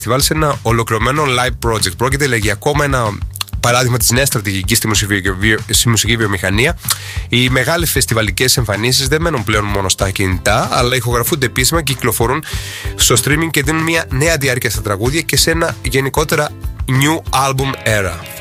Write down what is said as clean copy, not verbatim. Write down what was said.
φεστιβάλ σε ένα ολοκληρωμένο live project. Πρόκειται για ακόμα ένα παράδειγμα της νέας στρατηγικής στη μουσική βιομηχανία. Οι μεγάλες φεστιβαλικές εμφανίσεις δεν μένουν πλέον μόνο στα κινητά, αλλά ηχογραφούνται επίσημα και κυκλοφορούν στο streaming και δίνουν μια νέα διάρκεια στα τραγούδια και σε ένα γενικότερα new album era.